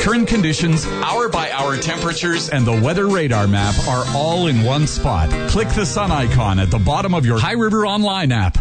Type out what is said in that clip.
Current conditions, hour-by-hour temperatures, and the weather radar map are all in one spot. Click the sun icon at the bottom of your High River Online app.